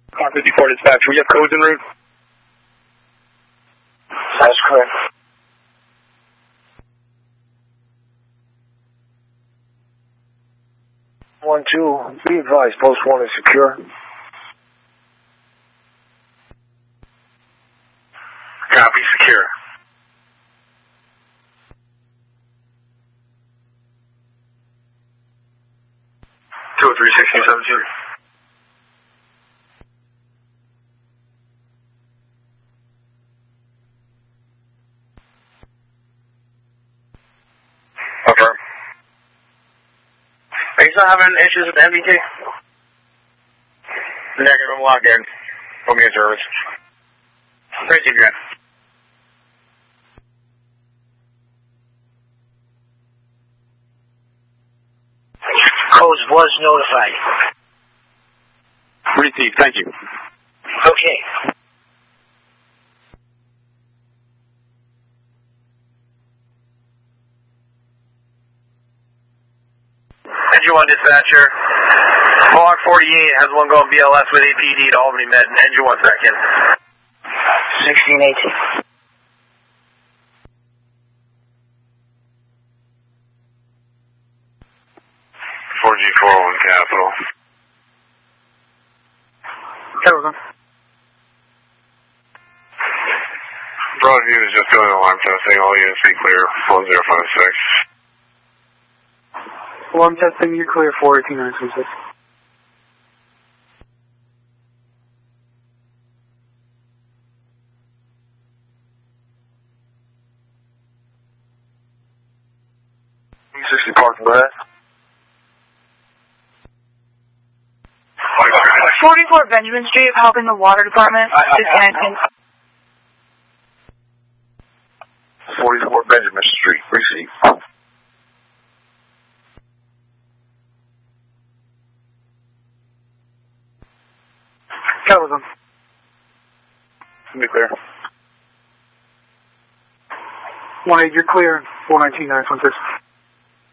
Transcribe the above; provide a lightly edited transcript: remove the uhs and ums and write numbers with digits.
Car 54 dispatch, we have codes en route? That's correct. One, two, be advised, post 1 is secure. Copy, secure. Two, 316-17. Confirm. Are you still having issues with the MBT? Negative, I'm logged in. Put me in service. Receive again. Codes was notified. Receive, thank you. Okay. Engine 1 dispatcher. Log 48 has one going BLS with APD to Albany Med. Engine 1 second. 1618. G41 Capital. Capital. Broadview is just doing alarm testing. All units be clear. 1056. Alarm testing, you're clear 418-926. E60 parking, go ahead. 44 Benjamin Street, helping the water department. Disconnecting. 44 Benjamin Street, receive. Capital. Be clear. 1-8, you're clear. 419-926.